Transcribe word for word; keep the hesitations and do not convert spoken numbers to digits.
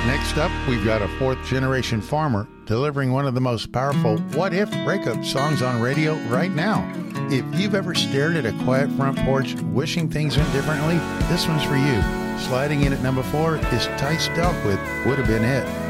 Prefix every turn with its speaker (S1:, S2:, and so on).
S1: Next up, we've got a fourth-generation farmer delivering one of the most powerful what-if breakup songs on radio right now. If you've ever stared at a quiet front porch wishing things went differently, this one's for you. Sliding in at number four is Tice Delk with Would Have Been It.